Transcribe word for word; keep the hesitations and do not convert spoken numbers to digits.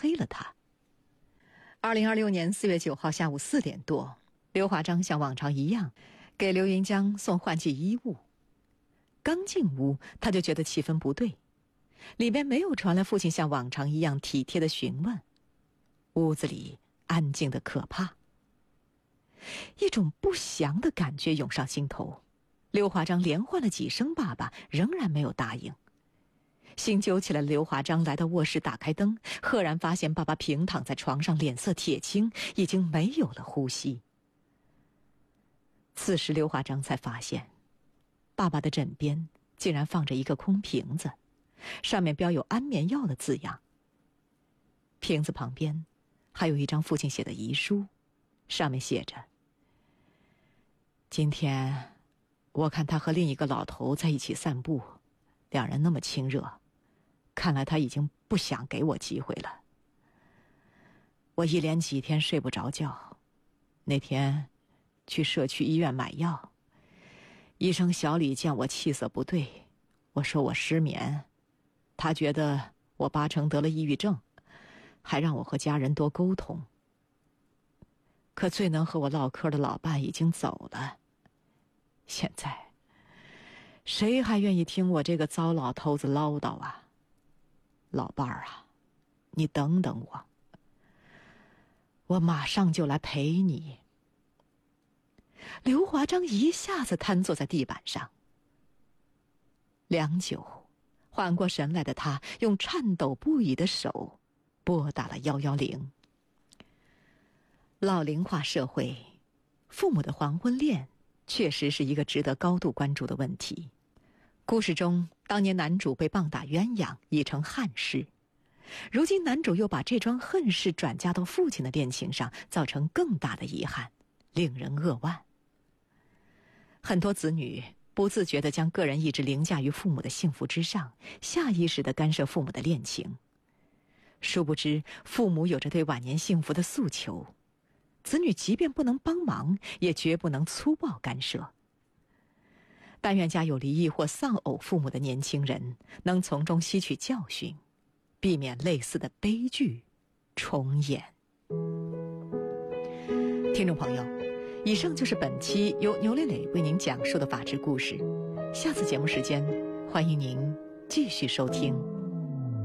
黑了他。二零二六年四月九号下午四点多，刘华章像往常一样给刘云江送换季衣物。刚进屋，他就觉得气氛不对，里边没有传来父亲像往常一样体贴的询问，屋子里安静的可怕。一种不祥的感觉涌上心头，刘华章连唤了几声爸爸，仍然没有答应。心揪起来的刘华章来到卧室，打开灯，赫然发现爸爸平躺在床上，脸色铁青，已经没有了呼吸。此时刘华章才发现，爸爸的枕边竟然放着一个空瓶子，上面标有安眠药的字样。瓶子旁边还有一张父亲写的遗书，上面写着：今天我看他和另一个老头在一起散步，两人那么亲热，看来他已经不想给我机会了。我一连几天睡不着觉，那天去社区医院买药，医生小李见我气色不对，我说我失眠，他觉得我八成得了抑郁症，还让我和家人多沟通。可最能和我唠嗑的老伴已经走了，现在谁还愿意听我这个糟老头子唠叨啊？老伴儿啊，你等等我，我马上就来陪你。刘华章一下子瘫坐在地板上。良久，缓过神来的他用颤抖不已的手拨打了一一零。老龄化社会，父母的黄昏恋确实是一个值得高度关注的问题。故事中，当年男主被棒打鸳鸯，已成憾事，如今男主又把这桩恨事转嫁到父亲的恋情上，造成更大的遗憾，令人扼腕。很多子女不自觉地将个人意志凌驾于父母的幸福之上，下意识地干涉父母的恋情。殊不知，父母有着对晚年幸福的诉求，子女即便不能帮忙，也绝不能粗暴干涉。但愿家有离异或丧偶父母的年轻人能从中吸取教训，避免类似的悲剧重演。听众朋友，以上就是本期由牛磊磊为您讲述的法治故事。下次节目时间，欢迎您继续收听。